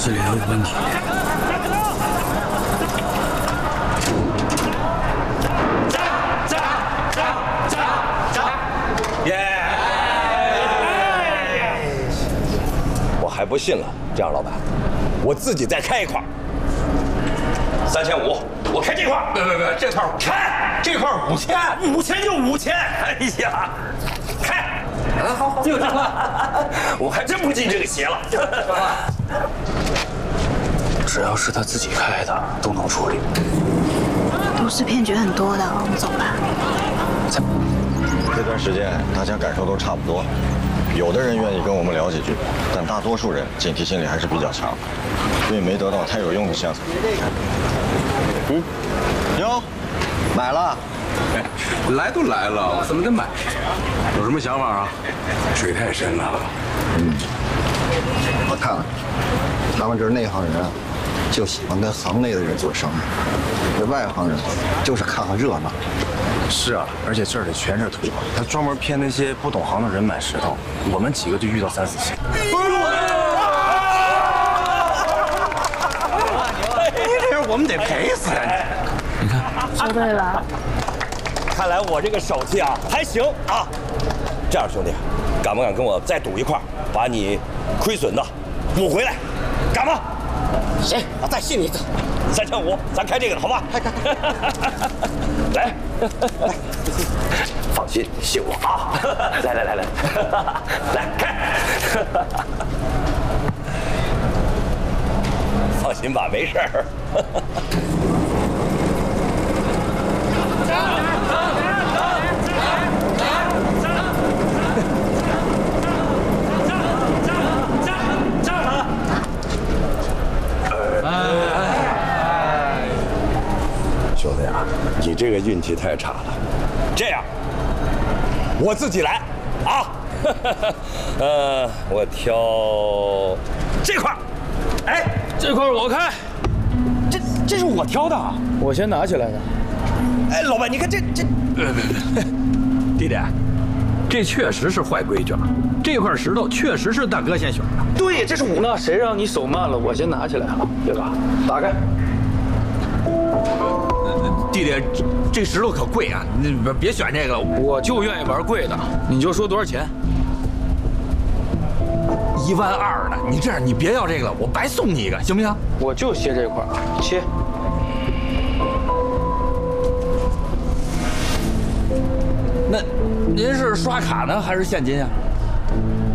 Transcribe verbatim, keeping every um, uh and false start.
这里有问题。 站站站站站！耶！ 我还不信了，这样，老板，我自己再开一块，三千五，我开这块。 别别别，这块开，这块五千， 五千就五千。哎呀，开！啊，好好，就这块，我还真不进这个邪了。 只要是他自己开的，都能处理。 都市骗局很多的，我们走吧。 这段时间大家感受都差不多，有的人愿意跟我们聊几句，但大多数人警惕心理还是比较强，所以没得到太有用的线索。嗯，哟，买了。 哎，来都来了，我怎么得买？有什么想法啊？水太深了。 嗯，我看了，他们这内行人啊，就喜欢跟行内的人做生意，这外行人就是看看热闹。 是啊，而且这里全是土，他专门骗那些不懂行的人买石头，我们几个就遇到三四起。你这人我们得赔死啊！你看， 说对了。 看来我这个手气啊还行啊。这样，兄弟，敢不敢跟我再赌一块，把你亏损的补回来？敢吗？ 行，我再信你一次。 三千五，咱开这个了，好吧？开开。来，来，放心，信我啊！来来来来，来开。放心吧，没事儿。兄弟啊，你这个运气太差了。这样，我自己来啊。呃，我挑这块。 哎，这块我开。这这是我挑的，我先拿起来的。 哎，老板，你看这这…… 别别别，弟弟，这确实是坏规矩了。这块石头确实是大哥先选的。 对，这是我。那谁让你手慢了，我先拿起来了，对吧？打开。 弟弟，这石头可贵啊！你别别选这个了， 我就愿意玩贵的。你就说多少钱？ 一万二呢？你这样，你别要这个了，我白送你一个，行不行？ 我就切这块，切。 那您是刷卡呢，还是现金啊？